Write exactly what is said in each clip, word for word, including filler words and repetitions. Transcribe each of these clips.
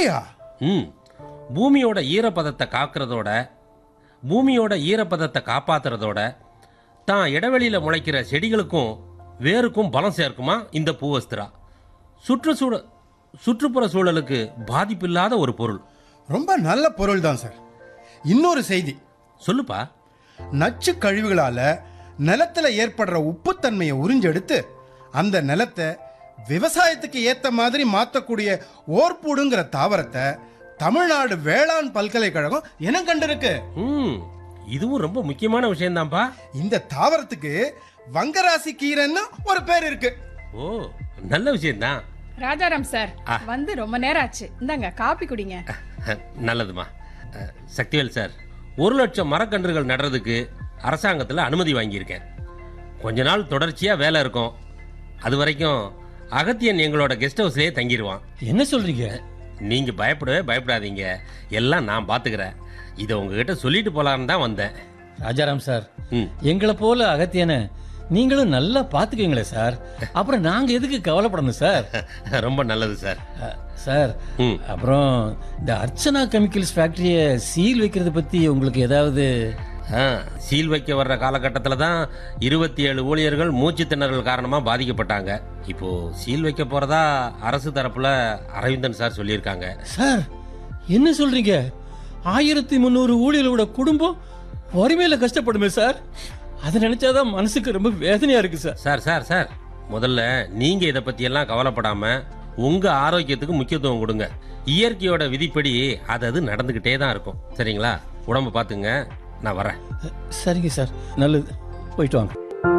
அப்படியா? ம் பூமியோட ஈரப்பதத்தை காக்கிறதோட பூமியோட ஈரப்பதத்தை காப்பாத்துறதோட தான் இடைவெளியில் முளைக்கிற செடிகளுக்கும் வேருக்கும் பலம் சேர்க்குமா இந்த பூவஸ்திரா. சுற்றுச்சூழ சுற்றுப்புற சூழலுக்கு பாதிப்பில்லாத ஒரு பொருள். ரொம்ப நல்ல பொருள் தான் சார். இன்னொரு செய்தி சொல்லுப்பா. நச்சு கழிவுகளால நிலத்துல ஏற்படுற உப்புத்தன்மையை உறிஞ்செடுத்து அந்த நிலத்தை விவசாயத்துக்கு ஏத்த மாதிரி மாற்றக்கூடிய ஓர்பூடுங்கிற தாவரத்தை தமிழ்நாடு வேளாண் பல்கலைக்கழகம் இனம் கண்டிருக்கு. ம் இதுவும் ரொம்ப முக்கியமான விஷயம்தான்ப்பா. இந்த தாவரத்துக்கு வங்கராசி கீரைன்னு ஒரு பேர் இருக்கு. ஓ நல்ல விஷயம்தான். ராஜாராம் சார் வந்து ரொம்ப நேரம் ஆச்சு, இந்தாங்க காப்பி குடிங்க. நல்லதுமா. சக்திவேல் சார், ஒரு லட்சம் மரக்கன்றுகள் நடுறதுக்கு அரசாங்கத்தில் அனுமதி வாங்கியிருக்கேன். கொஞ்ச நாள் தொடர்ச்சியாக வேலை இருக்கும். அது வரைக்கும் அகத்தியன் எங்களோட கெஸ்ட் ஹவுஸ்லேயே தங்கிடுவான். என்ன சொல்றீங்க? நீங்க பயப்படவே பயப்படாதீங்க, எல்லாம் நான் பாத்துக்கிறேன். இதை உங்ககிட்ட சொல்லிட்டு போலான்னு தான் வந்தேன். ராஜாராம் சார், எங்களை போல அகத்தியனை நீங்களும் நல்லா பாத்துக்கீங்களே சார். அப்புறம் நாங்க எதுக்கு கவலைப்படணும் சார்? ரொம்ப நல்லது சார். சார், அப்புறம் இந்த அர்ச்சனா கெமிக்கல்ஸ் ஃபேக்டரியை சீல் வைக்கிறது பத்தி உங்களுக்கு ஏதாவது? சீல் வைக்க வர்ற காலகட்டத்தில் தான் இருபத்தி ஏழு ஊழியர்கள் மூச்சு திணறல் காரணமா பாதிக்கப்பட்டாங்க. இப்போ சீல் வைக்க போறதா அரசு தரப்புல அரவிந்தன் சார் சொல்லியிருக்காங்க. சார் என்ன சொல்றீங்க? ஆயிரத்தி முன்னூறு ஊழியர்களோட குடும்பம் வறுமையில கஷ்டப்படுமே சார். அதை நினைச்சாதான் மனசுக்கு ரொம்ப வேதனையா இருக்கு சார். சார் சார் சார் முதல்ல நீங்க இதை பத்தி எல்லாம் கவலைப்படாம உங்க ஆரோக்கியத்துக்கு முக்கியத்துவம் கொடுங்க. இயற்கையோட விதிப்படி அது அது நடந்துகிட்டே தான் இருக்கும். சரிங்களா? உடம்பு பாத்துங்க, நான் வரேன். சரிங்க சார், நல்லது, போயிட்டு வாங்க.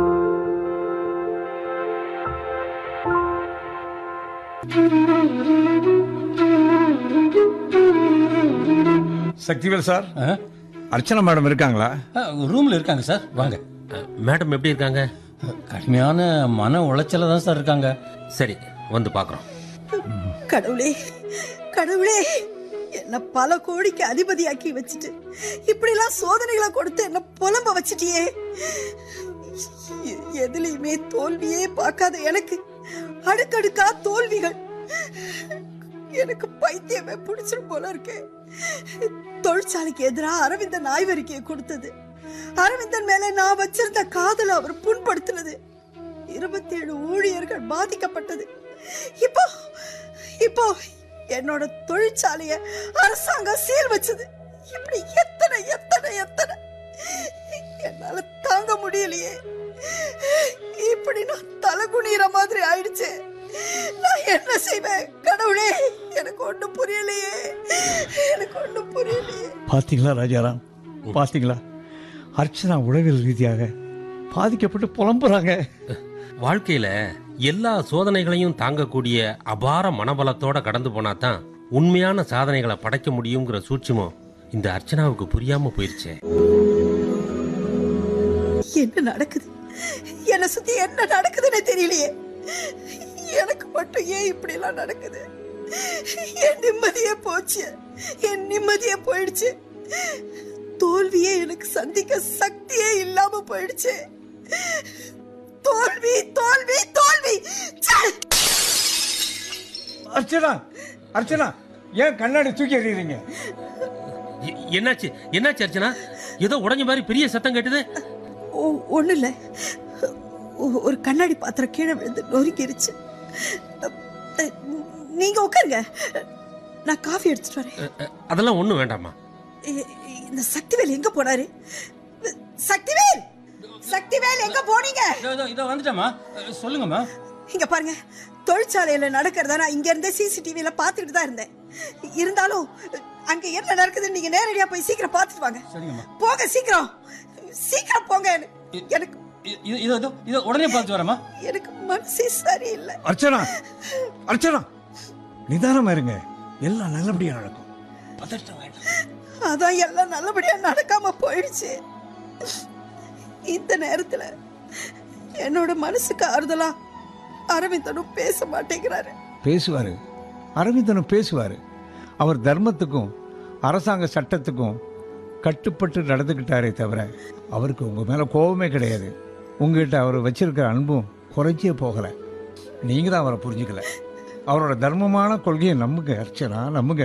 சக்திவேல் சார், அர்ச்சனா மேடம் இருக்காங்களா? ரூம்ல இருக்காங்க சார், வாங்க. மேடம் எப்படி இருக்காங்க? கடுமையான மன உளைச்சல தான் சார் இருக்காங்க. சரி, வந்து பாக்குறோம். கடவுளே கடவுளே, என்ன பல கோடிக்கு அதிபதியாக்கி வச்சுட்டு இப்படி எல்லாம் சோதனைகளை கொடுத்து என்ன புலம்ப வச்சிட்டியே. எதுலயுமே தோல்வியே பார்க்காத எனக்கு அடுக்கடுக்கா தோல்விகள். எனக்கு பைத்தியமே பிடிச்சிரும் போல இருக்கு. தொழிற்சாலைக்கு எதிராக அரவிந்தன் ஆய்வறிக்கையை கொடுத்தது, அரவிந்தன் மேல நான் வச்சிருந்த காதலை அவர் புண்படுத்தினது, இருபத்தி ஏழு ஊழியர்கள் பாதிக்கப்பட்டது. இப்போ இப்போ என்னோட தொழிற்சாலைய அரசாங்கம் சீல் வச்சது. இப்படி எத்தனை எத்தனை எத்தனை என்னால தாங்க முடியலையே. இப்படி நான் தலகுனிற மாதிரி ஆயிடுச்சு. நான் என்ன செய்வேன் கடவுளே? எனக்கு ஒண்ணும் புரியலையே, எனக்கு ஒண்ணும் புரியலையே. பாத்தீங்களா ராஜாராம், பாத்தீங்களா? அர்ச்சனா உளவியல் ரீதியாக பாதிக்கப்பட்டு புலம்புறாங்க. வாழ்க்கையில எல்லா சோதனைகளையும் தாங்கக்கூடிய அபார மனபலத்தோட கடந்து போனா தான் உண்மையான சாதனைகளை படைக்க முடியுங்கிற சூட்சுமம் இந்த அர்ச்சனாவுக்கு புரியாம போயிருச்சு. என்ன நடக்குது? என்ன சுத்தி என்ன நடக்குதுன்னு தெரியலையே. எனக்கு மட்டும் ஏன் இப்படி எல்லாம் நடக்குது? என் நிம்மதியே போச்சு, என் நிம்மதியே போயிடுச்சு. தோல்வியே எனக்கு சந்திக்க சக்தியே இல்லாம போயிடுச்சு. தோல்வி தோல்வி தோல்வி. அர்ச்சனா, அர்ச்சனா, ஏன் கண்ணாடி தூக்கி எறியறீங்க? என்னாச்சு என்னாச்சு அர்ச்சனா? ஏதோ உடைஞ்ச மாதிரி பெரிய சத்தம் கேட்டது. ஒண்ணு இல்ல, ஒரு கண்ணாடி பாத்திரம் கீழே விழுந்து நொறுக்கிருச்சு. நீங்க உட்காருங்க, நான் காஃபி எடுத்துட்டு வரேன். அதெல்லாம் ஒண்ணும் வேண்டாமா. இந்த சக்திவேல் எங்க போனாரு? சக்திவேல், சக்திவேல் எங்க போனீங்க? இதோ வந்துட்டேம்மா, சொல்லுங்கம்மா. இங்க பாருங்க, தொழிற்சாலையில நடக்கிறத நான் இங்க இருந்தே சிசிடிவில பாத்துக்கிட்டு தான் இருந்தேன். இருந்தாலும் அங்க என்ன நடக்குதுன்னு நீங்க நேரடியா போய் சீக்கிரம் பாத்துட்டு வாங்க. போங்க, சீக்கிரம் சீக்கிரம் போங்க. எனக்கு இதோ இதோ உடனே பார்த்து வரமா. எனக்கு மனசே சரியில்லை. அர்ச்சனா, அர்ச்சனா, நிதானமா இருங்க, எல்லாம் நல்லபடியா நடக்கும். பதட்டம் வேண்டாம். அதான் எல்லாம் நல்லபடியா நடக்காம போயிடுச்சு. இந்த நேரத்துல என்னோட மனசுக்கு ஆறுதலா அரவிந்தனும் பேச மாட்டேங்கிறாரு. பேசுவாரு, அரவிந்தனும் பேசுவாரு. அவர் தர்மத்துக்கும் அரசாங்க சட்டத்துக்கும் கட்டுப்பட்டு நடந்துக்கிட்டாரே தவிர அவருக்கு உங்க மேல கோபமே கிடையாது. உங்ககிட்ட அவர் வச்சிருக்கிற அன்பும் குறைச்சே போகல. நீங்க தான் அவரை புரிஞ்சுக்கல. அவரோட தர்மமான கொள்கையை நம்புங்க அர்ச்சனா, நம்புங்க.